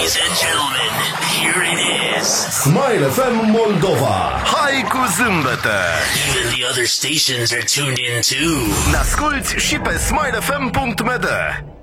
Ladies and gentlemen, here it is. Smile FM Moldova. Hai cu zâmbete! Even the other stations are tuned in too. Ne asculti și pe smilefm.md.